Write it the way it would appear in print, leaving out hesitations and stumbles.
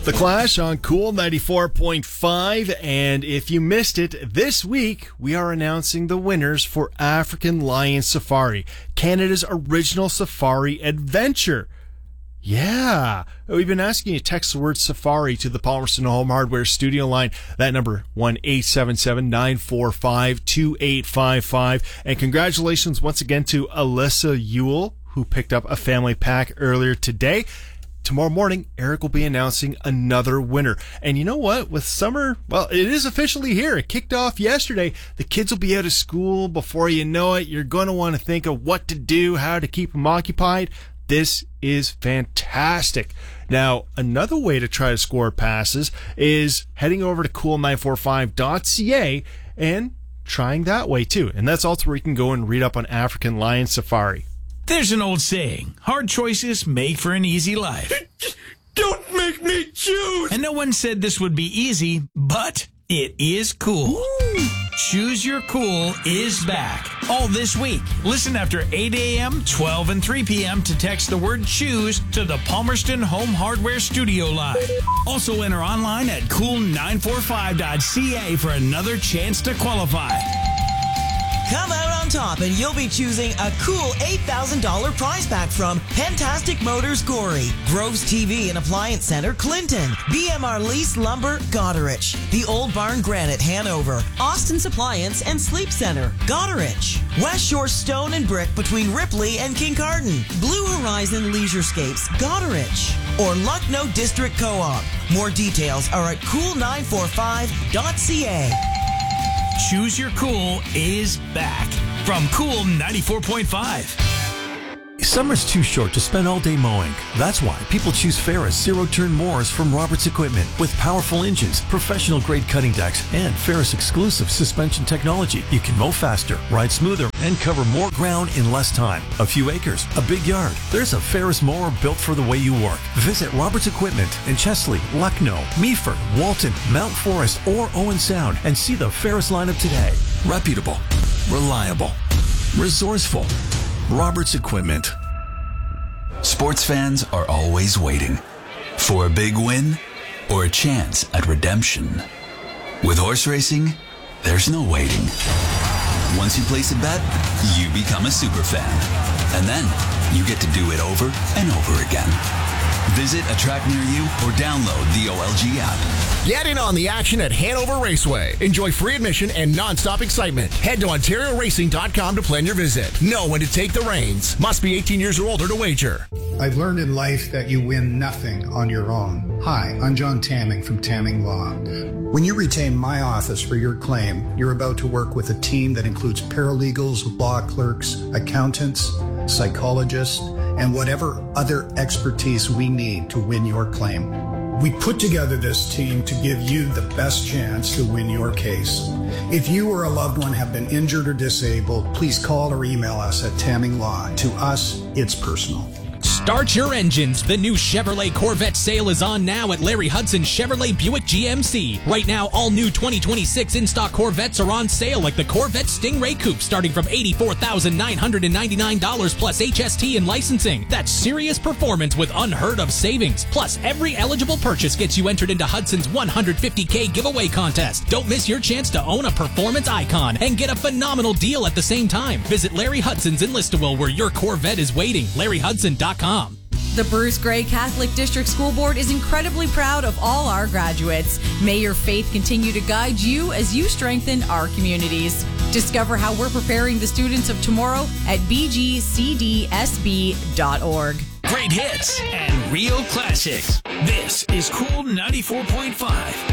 The Clash on Cool 94.5, and if you missed it, this week we are announcing the winners for African Lion Safari, Canada's original safari adventure. Yeah, we've been asking you to text the word safari to the Palmerston Home Hardware studio line. That number, 1-877-945-2855. And congratulations once again to Alyssa Ewell, who picked up a family pack earlier today. Tomorrow morning, Eric will be announcing another winner. And you know what? With summer, well, it is officially here. It kicked off yesterday. The kids will be out of school. Before you know it, you're going to want to think of what to do, how to keep them occupied. This is fantastic. Now, another way to try to score passes is heading over to cool945.ca and trying that way too. And that's also where you can go and read up on African Lion Safari. There's an old saying, hard choices make for an easy life. Don't make me choose! And no one said this would be easy, but it is cool. Ooh. Choose Your Cool is back. All this week. Listen after 8 a.m., 12 and 3 p.m. to text the word choose to the Palmerston Home Hardware studio line. Also enter online at cool945.ca for another chance to qualify. Come out on top and you'll be choosing a cool $8,000 prize pack from Pentastic Motors Gorey, Groves TV and Appliance Center Clinton, BMR Lease Lumber Goderich, The Old Barn Granite Hanover, Austin's Appliance and Sleep Center Goderich, West Shore Stone and Brick between Ripley and Kincardine, Blue Horizon Leisurescapes Goderich, or Lucknow District Co-op. More details are at cool945.ca. Choose Your Cool is back from Cool 94.5. Summer's too short to spend all day mowing. That's why people choose Ferris zero-turn mowers from Roberts Equipment. With powerful engines, professional-grade cutting decks, and Ferris exclusive suspension technology, you can mow faster, ride smoother, and cover more ground in less time. A few acres, a big yard. There's a Ferris mower built for the way you work. Visit Roberts Equipment in Chesley, Lucknow, Meaford, Walton, Mount Forest, or Owen Sound and see the Ferris lineup today. Reputable, reliable, resourceful. Roberts Equipment. Sports fans are always waiting for a big win or a chance at redemption. With horse racing, there's no waiting. Once you place a bet, you become a super fan. And then you get to do it over and over again. Visit a track near you or download the OLG app. Get in on the action at Hanover Raceway. Enjoy free admission and non-stop excitement. Head to OntarioRacing.com to plan your visit. Know when to take the reins. Must be 18 years or older to wager. I've learned in life that you win nothing on your own. Hi, I'm John Tamming from Tamming Law. When you retain my office for your claim, you're about to work with a team that includes paralegals, law clerks, accountants, psychologists, and whatever other expertise we need to win your claim. We put together this team to give you the best chance to win your case. If you or a loved one have been injured or disabled, please call or email us at Tamming Law. To us, it's personal. Start your engines. The new Chevrolet Corvette sale is on now at Larry Hudson Chevrolet Buick GMC. Right now, all new 2026 in-stock Corvettes are on sale, like the Corvette Stingray Coupe, starting from $84,999 plus HST and licensing. That's serious performance with unheard of savings. Plus, every eligible purchase gets you entered into Hudson's $150K giveaway contest. Don't miss your chance to own a performance icon and get a phenomenal deal at the same time. Visit Larry Hudson's in Listowel, where your Corvette is waiting. LarryHudson.com. The Bruce Gray Catholic District School Board is incredibly proud of all our graduates. May your faith continue to guide you as you strengthen our communities. Discover how we're preparing the students of tomorrow at bgcdsb.org. Great hits and real classics. This is Cool 94.5.